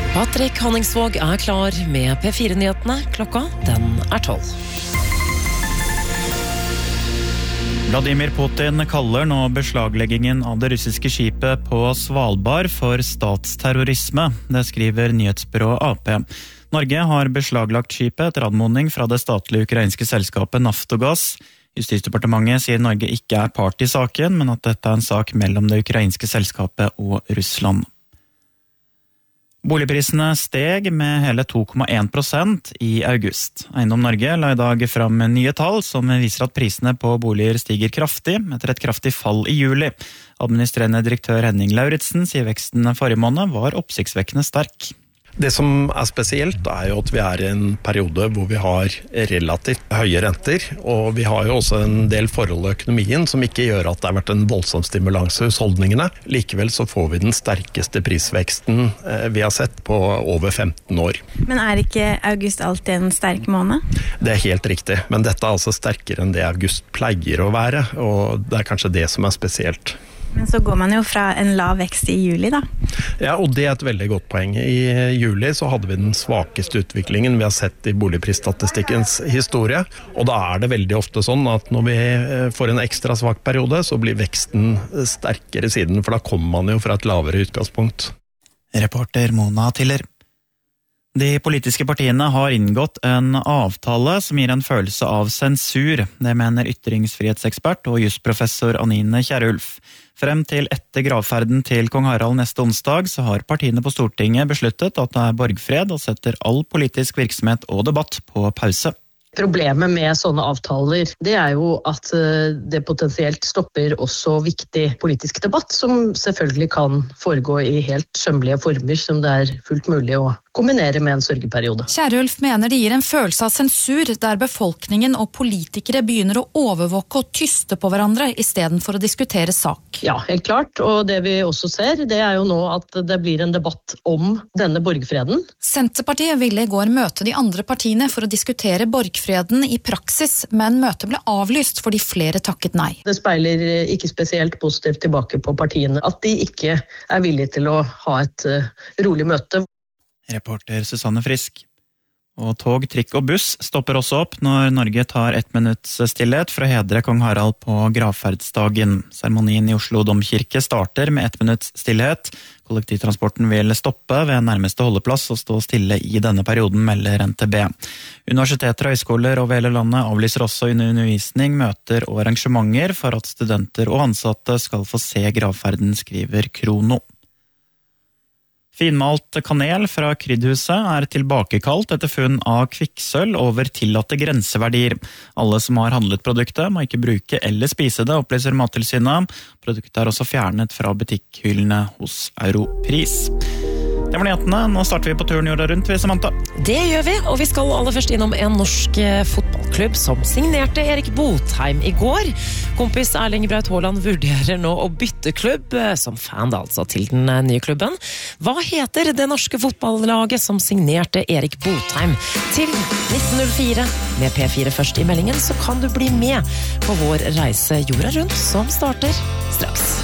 Patrick Honningsvåg klar med P4-nyhetene. Klokka, den 12. Vladimir Putin kaller nå beslagleggingen av det russiske skipet på Svalbard for statsterrorisme. Det skriver nyhetsbyrået AP. Norge har beslaglagt skipet etter anmodning fra det statlige ukrainske selskapet Naftogaz. Justisdepartementet sier Norge ikke part i saken, men at dette en sak mellom det ukrainske selskapet og Russland. Boligprisene steg med hele 2,1% i august. Eiendom Norge la i dag fram nye tall som viser at prisene på boliger stiger kraftig etter et kraftig fall i juli. Administrerende direktør Henning Lauritsen sier veksten forrige måned var oppsiktsvekkende sterk. Det som spesielt jo at vi i en periode hvor vi har relativt høye renter, og vi har jo også en del forhold i økonomien som ikke gjør at det har vært en voldsom stimulans i husholdningene. Likevel så får vi den sterkeste prisveksten vi har sett på over 15 år. Men ikke august alltid en sterk måned? Det helt riktig, men dette altså sterkere enn det august pleier å være, og det kanskje det som spesielt. Men så går man jo fra en lav vekst i juli da. Ja, og det et veldig godt poeng. I juli så hadde vi den svakeste utviklingen vi har sett i boligprisstatistikkens historie, og da det veldig ofte sånn at når vi får en ekstra svak periode, så blir veksten sterkere siden, for da kommer man jo fra et lavere utgangspunkt. Reporter Mona Tiller. De politiske partiene har inngått en avtale som gir en følelse av sensur. Det mener ytringsfrihetsekspert og jusprofessor Anine Kierulf. Frem til etter gravferden til kong Harald neste onsdag så har partiene på Stortinget besluttet at det borgfred og setter all politisk virksomhet og debatt på pause. Problemet med sånne avtaler, det jo at det potensielt stopper også viktig politisk debatt, som selvfølgelig kan foregå i helt sømmelige former, som det fullt mulig å kombinere med en sørgeperiode. Kierulf mener det gir en følelse av sensur, der befolkningen og politikere begynner å overvåke og tyste på hverandre i stedet for å diskutere sak. Ja, helt klart, og det vi også ser, det jo nå at det blir en debatt om denne borgfreden. Senterpartiet ville i går møte de andre partiene for å diskutere borgfreden i praksis, men møtet ble avlyst fordi flere takket nei. Det speiler ikke spesielt positivt tilbake på partiene, at de ikke villige til å ha et rolig møte. Reporter Susanne Frisk. Og tog, trikk og buss stopper også opp når Norge tar 1 minutts stillhet for å hedre kong Harald på gravferdsdagen. Seremonien i Oslo Domkirke starter med 1 minutts stillhet. Kollektivtransporten vil stoppe ved nærmeste holdeplass og stå stille i denne perioden, melder NTB. Universiteter og høyskoler over hele landet avlyser også undervisning, møter og arrangementer for at studenter og ansatte skal få se gravferden, skriver Krono. Finmalt kanel fra Kryddhuset tilbakekalt etter funn av kvikksølv over tillatte grenseverdier. Alle som har handlet produktet må ikke bruke eller spise det, opplyser Mattilsynet. Produktet også fjernet fra butikkhyllene hos Europris. Det var nyhetene. Nå starter vi på turen jorda rundt, Samantha. Det gjør vi, og vi skal aller først innom en norsk fotballklubb som signerte Erik Botheim i går. Kompis Erling Braut Haaland vurderer nå å bytte klubb, som fan altså, til den nye klubben. Hva heter det norske fotballaget som signerte Erik Botheim til 1904? Med P4 først i meldingen, så kan du bli med på vår reise jorda rundt, som starter straks.